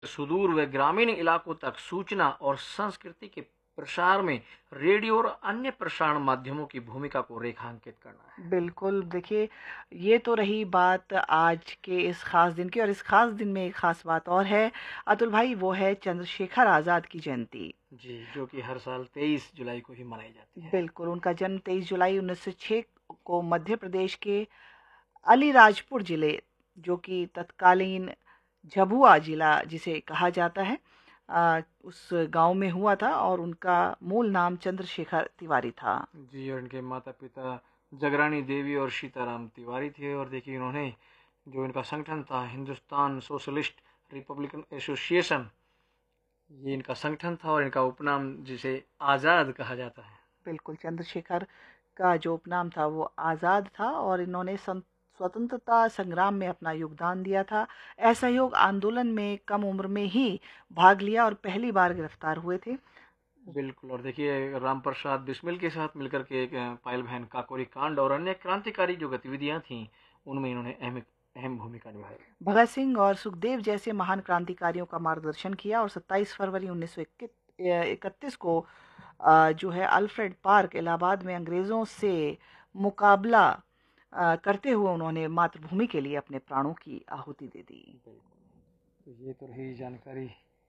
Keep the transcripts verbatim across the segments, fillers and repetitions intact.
सुदूर व ग्रामीण इलाकों तक सूचना और संस्कृति के प्रसार में रेडियो और अन्य प्रसारण माध्यमों की भूमिका को रेखांकित करना है। बिल्कुल, देखिए ये तो रही बात आज के इस ख़ास दिन की, और इस ख़ास दिन में एक ख़ास बात और है अतुल भाई, वो है चंद्रशेखर आज़ाद की जयंती। जी, जो कि हर साल तेईस जुलाई को ही मनाई जाती है। बिल्कुल, उनका जन्म तेईस जुलाई उन्नीस सौ छह को मध्य प्रदेश के अलीराजपुर ज़िले, जो कि तत्कालीन झाबुआ ज़िला जिसे कहा जाता है, अ, उस गाँव में हुआ था, और उनका मूल नाम चंद्रशेखर तिवारी था। जी, और इनके माता-पिता जगरानी देवी और सीताराम तिवारी थे। और देखिए इन्होंने जो इनका संगठन था हिंदुस्तान सोशलिस्ट रिपब्लिकन एसोसिएशन, ये इनका संगठन था और इनका उपनाम जिसे आज़ाद कहा जाता है। बिल्कुल, चंद्रशेखर का जो उपनाम था वो आज़ाद था, और इन्होंने सं स्वतंत्रता संग्राम में अपना योगदान दिया था। असहयोग आंदोलन में कम उम्र में ही भाग लिया और पहली बार गिरफ्तार हुए थे। बिल्कुल, और देखिए राम प्रसाद बिस्मिल के साथ मिलकर के एक अ, पायल बहन काकोरी कांड और अन्य क्रांतिकारी जो गतिविधियां थीं, उनमें इन्होंने अहम अहम भूमिका निभाई। भगत सिंह और सुखदेव जैसे महान क्रांतिकारियों का मार्गदर्शन किया, और सत्ताईस फरवरी उन्नीस सौ इकतीस को अ, जो है अल्फ्रेड पार्क इलाहाबाद में अंग्रेज़ों से मुकाबला अ, करते हुए उन्होंने मातृभूमि के लिए अपने प्राणों की आहुति दे दी। बिल्कुल, तो ये तो रही जानकारी।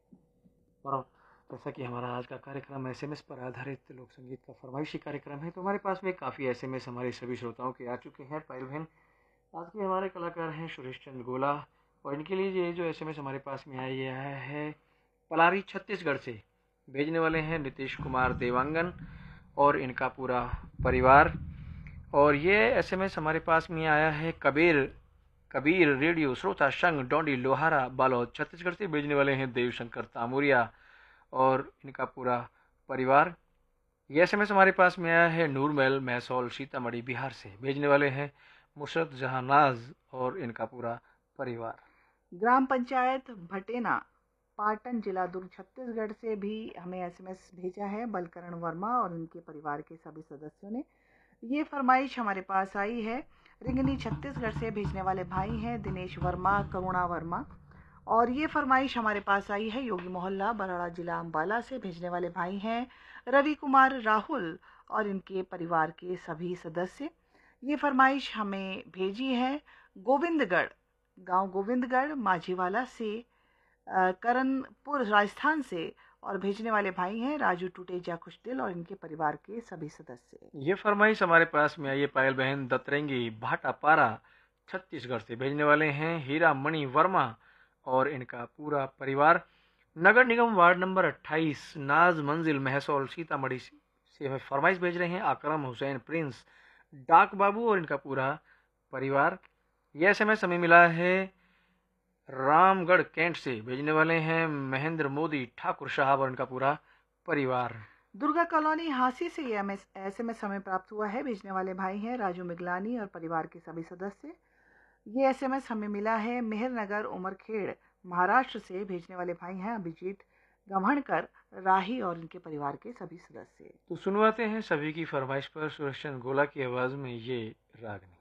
और जैसा कि हमारा आज का कार्यक्रम एसएमएस पर आधारित लोक संगीत का फरमाइशी कार्यक्रम है, तो हमारे पास में काफ़ी एसएमएस हमारे सभी श्रोताओं के आ चुके हैं। पायल बहन, आज के हमारे कलाकार हैं सुरेश चंद्र गोला, और इनके लिए ये जो एसएमएस हमारे पास में आई है, है पलारी छत्तीसगढ़ से। भेजने वाले हैं नीतीश कुमार देवांगन और इनका पूरा परिवार। और ये एसएमएस हमारे पास में आया है कबीर कबीर रेडियो श्रोता संघ डोंडी लोहारा बालोद छत्तीसगढ़ से। भेजने वाले हैं देवशंकर तामुरिया और इनका पूरा परिवार। ये एसएमएस हमारे पास में आया है नूरमहल महसौल सीतामढ़ी बिहार से। भेजने वाले हैं मुशरत जहानाज और इनका पूरा परिवार। ग्राम पंचायत भटेना, पाटन जिला दुर्ग छत्तीसगढ़ से भी हमें एसएमएस भेजा है बलकरण वर्मा और उनके परिवार के सभी सदस्यों ने। ये फरमाइश हमारे पास आई है रिंगनी छत्तीसगढ़ से। भेजने वाले भाई हैं दिनेश वर्मा, करुणा वर्मा। और ये फरमाइश हमारे पास आई है योगी मोहल्ला बराड़ा जिला अम्बाला से। भेजने वाले भाई हैं रवि कुमार राहुल और इनके परिवार के सभी सदस्य। ये फरमाइश हमें भेजी है गोविंदगढ़, गांव गोविंदगढ़ माझीवाला से, अ, करणपुर राजस्थान से। और भेजने वाले भाई हैं राजू टुटेजा खुशदिल और इनके परिवार के सभी सदस्य। ये फरमाइश हमारे पास में आई है पायल बहन दतरेंगी भाटापारा छत्तीसगढ़ से। भेजने वाले हैं हीरा मणि वर्मा और इनका पूरा परिवार। नगर निगम वार्ड नंबर अट्ठाईस नाज मंजिल महसौल सीतामढ़ी से हमें फरमाइश भेज रहे हैं अकरम हुसैन प्रिंस डाक बाबू और इनका पूरा परिवार। यह एसएमएस हमें मिला है रामगढ़ कैंट से। भेजने वाले हैं महेंद्र मोदी ठाकुर साहब और इनका पूरा परिवार। दुर्गा कॉलोनी हांसी से ये एसएमएस हमें प्राप्त हुआ है। भेजने वाले भाई हैं राजू मिगलानी और परिवार के सभी सदस्य। ये एसएमएस हमें मिला है मेहरनगर उमरखेड़ महाराष्ट्र से। भेजने वाले भाई हैं अभिजीत गम्हणकर राही और इनके परिवार के सभी सदस्य। तो सुनवाते हैं सभी की फरमाइश पर सुरेश चंद्र गोला की आवाज में ये राग।